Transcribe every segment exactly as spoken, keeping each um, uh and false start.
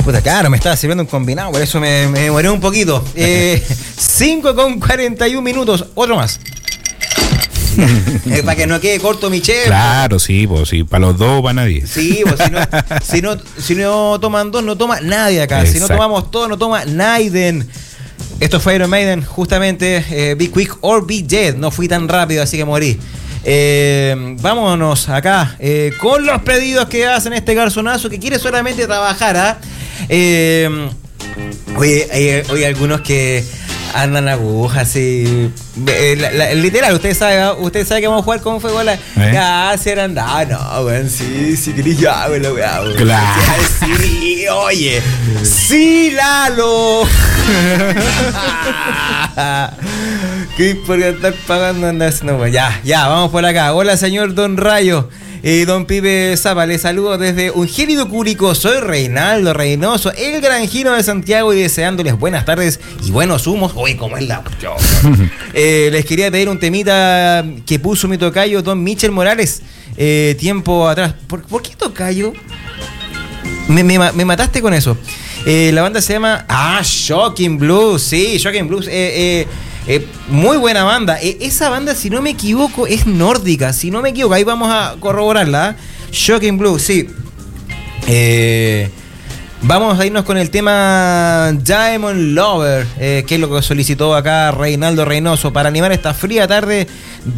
Puta, claro, me estaba sirviendo un combinado, por eso me, me demoré un poquito. Eh, cinco con cuarenta y un minutos, otro más. eh, para que no quede corto mi chef. Claro, sí, pues sí, para los dos, para nadie. Sí, pues si no, si no, si no toman dos, no toma nadie acá. Exacto. Si no tomamos todo, no toma Naiden. Esto fue Iron Maiden, justamente, eh, Be Quick or Be Dead. No fui tan rápido, así que morí. Eh, vámonos acá eh, con los pedidos que hacen este garzonazo que quiere solamente trabajar. ¿Ah? Eh, oye, hay, oye, algunos que andan agujas así. Eh, la, la, literal, usted sabe, usted sabe que vamos a jugar con fuego. La, ¿Eh? Ya, serán, no, no, weón, sí, sí, querés ya, weón, weón. Claro. Sí, oye, sí, Lalo. ¿Qué por estar pagando andas? No, pues ya, ya, vamos por acá. Hola, señor Don Rayo. Eh, don Pipe Zapa, les saludo desde un gélido Curicó. Soy Reinaldo Reynoso, el granjino de Santiago, y deseándoles buenas tardes y buenos humos. Uy, ¿cómo es la...? eh, les quería pedir un temita que puso mi tocayo, don Michel Morales, eh, tiempo atrás. ¿Por, ¿por qué tocayo? Me, me, me mataste con eso. Eh, la banda se llama... Ah, Shocking Blues. Sí, Shocking Blues. Eh, eh, Eh, muy buena banda. Eh, esa banda, si no me equivoco, es nórdica. Si no me equivoco, ahí vamos a corroborarla. ¿eh? Shocking Blue, sí. Eh, vamos a irnos con el tema Diamond Lover, eh, que es lo que solicitó acá Reinaldo Reynoso para animar esta fría tarde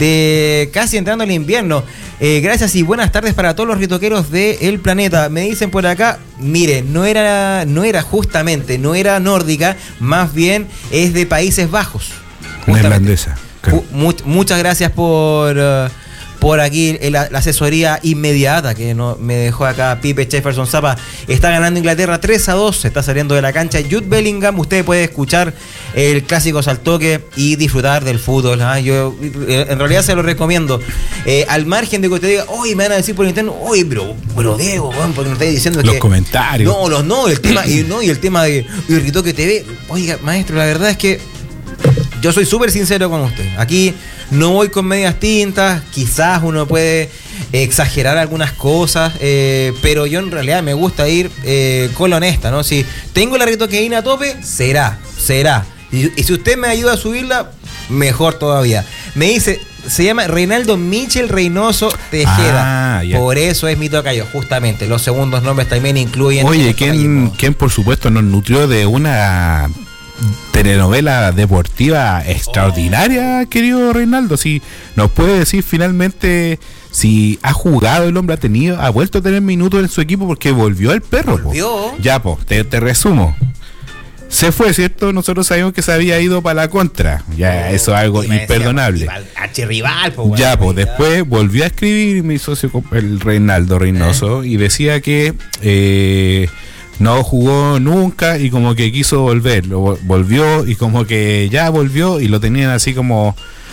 de casi entrando el invierno. Eh, gracias y buenas tardes para todos los ritoqueros del planeta. Me dicen por acá, mire, no era, no era justamente, no era nórdica, más bien es de Países Bajos. Neerlandesa. Claro. Much, muchas gracias por uh, por aquí la, la asesoría inmediata que no, me dejó acá Pipe Jefferson Zapa. Está ganando Inglaterra tres a dos, se está saliendo de la cancha Jude Bellingham. Usted puede escuchar el clásico al toque y disfrutar del fútbol. ¿eh? Yo en realidad se lo recomiendo. Eh, al margen de que usted diga, oye, me van a decir por interno, oye, pero, pero Diego, bueno, porque me estáis diciendo los que... comentarios. No, los no, el tema, y, no, y el tema de Ritoque T V. Oiga, maestro, la verdad es que yo soy súper sincero con usted. Aquí no voy con medias tintas. Quizás uno puede exagerar algunas cosas, eh, pero yo en realidad me gusta ir eh, con la honesta, ¿no? Si tengo la ritoqueína a tope, será, será. Y, y si usted me ayuda a subirla, mejor todavía. Me dice, se llama Reinaldo Michel Reynoso Tejeda. Ah, por eso es mi tocayo, justamente. Los segundos nombres también incluyen... Oye, ¿quién, ¿quién por supuesto nos nutrió de una telenovela deportiva extraordinaria, oh. querido Reinaldo? Si nos puede decir finalmente si ha jugado el hombre, ha tenido, ha vuelto a tener minutos en su equipo, porque volvió el perro. ¿Volvió? Po. Ya, pues, te, te resumo. Se fue, ¿cierto? Nosotros sabíamos que se había ido para la contra. Ya, oh, eso es algo imperdonable. Archirrival, po, ya, pues, después volvió a escribir mi socio, el Reinaldo Reynoso, ¿Eh? y decía que eh, no jugó nunca y como que quiso volver. Lo volvió y como que ya volvió y lo tenían así como...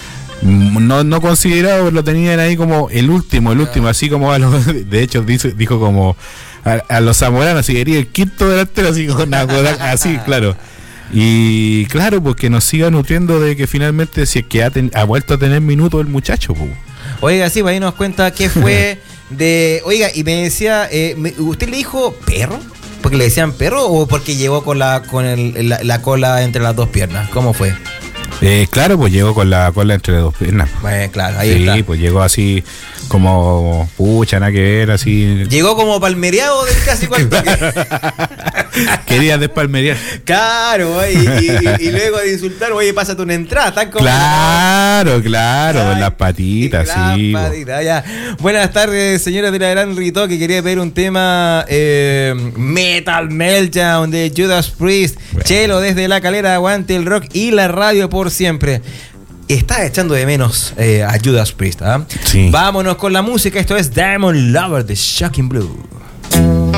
No, no considerado, lo tenían ahí como el último, el último, así como a los, de hecho dice, dijo como a, a los zamoranos, así quería el quinto delantero, así, con una, así, claro. Y claro, pues que nos siga nutriendo de que finalmente si es que ha, ten, ha vuelto a tener minutos el muchacho, pues. Oiga, sí, pues ahí nos cuenta qué fue de... Oiga, y me decía, eh, me, ¿usted le dijo perro? ¿Porque le decían perro o porque llegó con la con el, la, la cola entre las dos piernas? ¿Cómo fue? Eh, claro, pues llegó con la cola entre las dos piernas. Bueno, claro, ahí sí, está. Sí, pues llegó así como pucha, nada que ver, así. Llegó como palmereado del clásico al toque. Quería despalmerear. Claro, y, y, y luego de insultar, oye, pásate una entrada. Tan como claro, claro, con las patitas, sí. Patita, ya. Buenas tardes, señora de la Gran Rito, que quería pedir un tema eh, Metal Meltdown de Judas Priest. Bueno. Chelo desde La Calera, aguante el rock y la radio por siempre. Está echando de menos eh, a Judas Priest, ¿eh? Sí. Vámonos con la música. Esto es Diamond Lover de Shocking Blue.